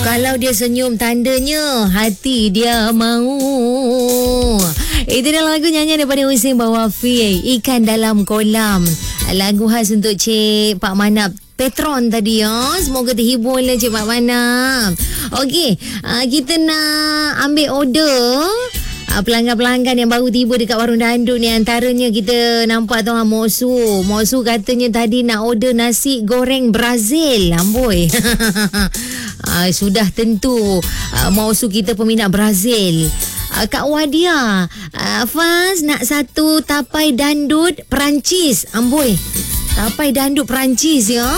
Kalau dia senyum, tandanya hati dia mau. Itu dah lagu nyanyian daripada Husin Bawafi, Ikan Dalam Kolam. Lagu khas untuk Cik Pak Manap Petron tadi ya. Semoga terhibur lah Cik Pak Manap. Okey, kita nak ambil order pelanggan-pelanggan yang baru tiba dekat warung dandut ni. Antaranya kita nampak tu Mosu. Mosu katanya tadi nak order nasi goreng Brazil. Amboi. Sudah tentu Mosu kita peminat Brazil. Kak Wadia, Faz nak satu tapai dandut Perancis. Amboi. Tapai dandut Perancis ya.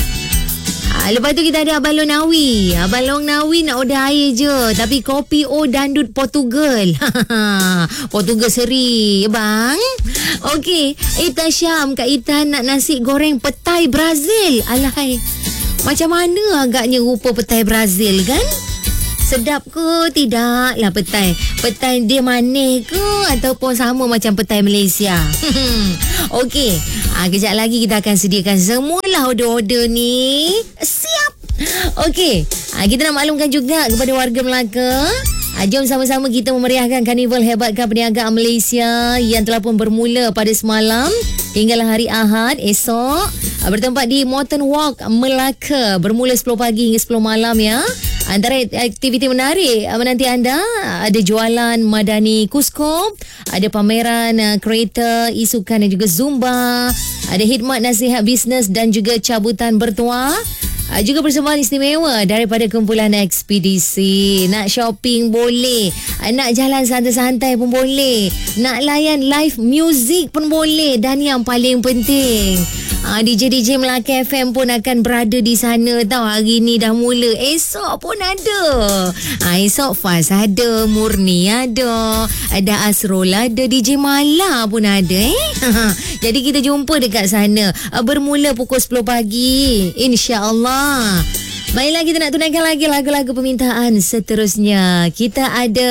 Lepas tu kita ada Abang Long Nawi. Abang Long Nawi nak order air je. Tapi kopi dandut Portugal. Portugal seri, bang. Okey. Ita Syam, Kak Ita nak nasi goreng petai Brazil. Alahai. Macam mana agaknya rupa petai Brazil kan? Sedap ke tidak lah petai? Petai dia manis ke ataupun sama macam petai Malaysia? Okey. Kejap lagi kita akan sediakan semualah order-order ni. Siap. Okey. Kita nak maklumkan juga kepada warga Melaka. Jom sama-sama kita memeriahkan Karnival Hebatkan Perniagaan Malaysia yang telah pun bermula pada semalam hinggalah hari Ahad esok. Bertempat di Mountain Walk Melaka bermula 10 pagi hingga 10 malam ya. Antara aktiviti menarik menanti anda ada jualan Madani Kuskop, ada pameran kereta, isukan dan juga Zumba, ada khidmat nasihat bisnes dan juga cabutan bertuah. Juga persembahan istimewa daripada kumpulan ekspedisi. Nak shopping boleh, nak jalan santai-santai pun boleh, nak layan live music pun boleh. Dan yang paling penting, DJ Melaka FM pun akan berada di sana tau. Hari ni dah mula, esok pun ada. Esok Faz ada, Murni ada Asrul ada, DJ Mala pun ada Jadi kita jumpa dekat sana. Bermula pukul 10 pagi InsyaAllah. Baiklah, kita nak tunaikan lagi lagu-lagu permintaan seterusnya. Kita ada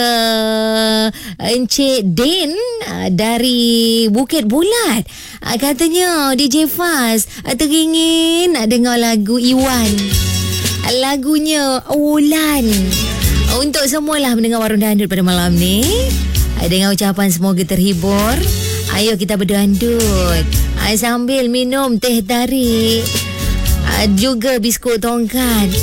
Encik Din dari Bukit Bulat. Katanya DJ Faz teringin nak dengar lagu Iwan. Lagunya Ulan. Untuk semualah mendengar Warung Dandut pada malam ni. Dengan ucapan semoga terhibur. Ayo kita berdandut sambil minum teh tarik, juga biskut tongkat.